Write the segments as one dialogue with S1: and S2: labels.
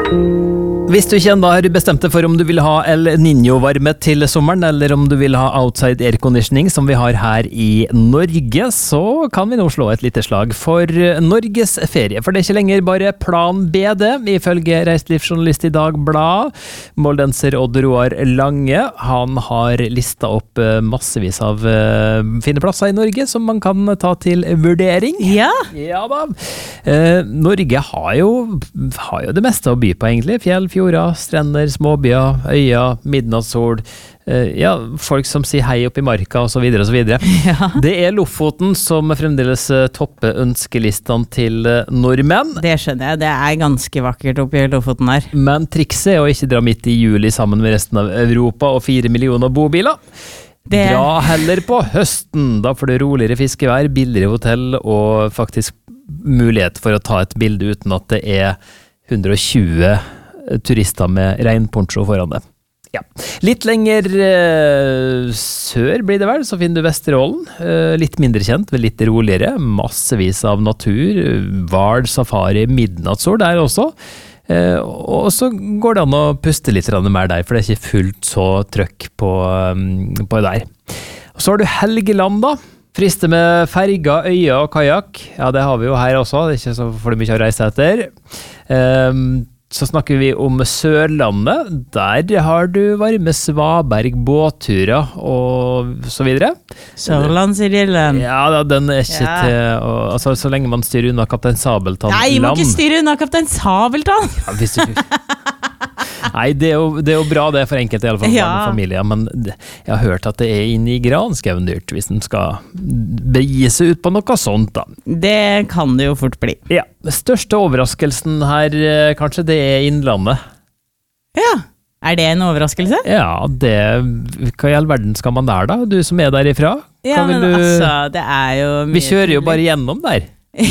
S1: Hvis du ikke enda har bestemt deg for om du vil ha El Niño-varme til sommeren, eller om du vil ha outside airconditioning som vi har her i Norge, så kan vi nå slå et lite slag for Norges ferie. For det er ikke lenger bare plan B det, ifølge reiselivsjournalist i Dagbladet, moldenser Odd Roar Lange. Han har listet opp massevis av fine plasser i Norge som man kan ta til vurdering.
S2: Ja.
S1: Ja da. Norge har jo det meste å by på egentlig. Fjell, fjorder, strender, småbyer, øyer, midnattssol, folk som sier hei opp i marka og så videre og så videre.
S2: Ja.
S1: Det er Lofoten som fremdeles topper ønskelistene til nordmenn.
S2: Det skjønner jeg, det er ganske vakkert oppe i Lofoten her.
S1: Men trikset er å ikke dra midt i juli sammen med resten av Europa og 4 millioner bobiler. Dra heller på høsten, da får du roligere fiskevær, billigere hotell og faktisk mulighet for å ta et bilde uten at det er 120 turister med regnponcho foran det. Ja. Litt lenger sør blir det vel, så finner du Vesterålen. Litt mindre kjent, men litt roligere. Massevis av natur, hval, safari, midnattssol der også. Og så går det an å puste litt mer der, for det er ikke fullt så trøkk på der. Og så har du Helgeland da. Frister med ferger, øyer og kajak. Ja, det har vi jo her også. Det er ikke så for mye å reise etter. Så snakker vi om Sørlandet. Der har du varme Svaberg, båtturer og så videre.
S2: Sørlandsidyllen.
S1: Ja, den er ikke til altså, så lenge man styrer unna Kaptein Sabeltann.
S2: Nei, jeg må ikke styre unna Kaptein Sabeltann!
S1: Ja, hvis du ikke... Nei, det er jo bra det for enkelte, i alle fall for familier, men jeg har hørt at det er inne i granskauen dyrt, hvis den skal begi seg ut på noe sånt da.
S2: Det kan det jo fort bli.
S1: Ja, største overraskelsen her, kanskje, det er Innlandet.
S2: Ja, er det en overraskelse?
S1: Ja, hva i all verden skal man der da? Du som er derifra?
S2: Ja, men altså, det er jo...
S1: Vi kjører jo bare gjennom der.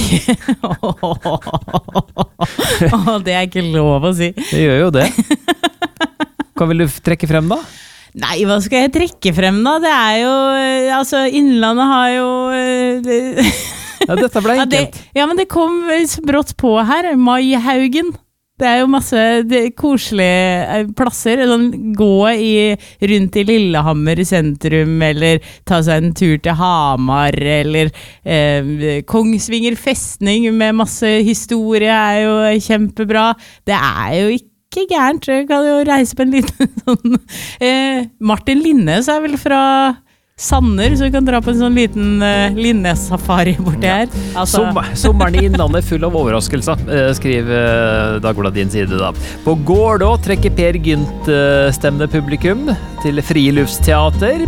S2: Det er ikke lov å si.
S1: Det gjør jo det. Hva vil du trekke frem da?
S2: Nei, hva skal jeg trekke frem da? Det er jo, altså Innlandet har jo
S1: Ja, dette ble enkelt.
S2: Ja, men det kom så brått på her, Maihaugen. Det er jo masse koselige plasser, gå rundt i Lillehammer sentrum, eller ta seg en tur til Hamar, eller Kongsvinger festning med masse historie er jo kjempebra. Det er jo ikke gærent, jeg kan jo reise på en liten sånn... Martin Linnes er vel fra... Sanner, så vi kan dra på en sånn liten Linnes-safari borti her. Altså.
S1: Sommeren i Innlandet er full av overraskelser, skriver Dagbladet din side da. På Gårdå trekker Per Gynt stemmende publikum til friluftsteater.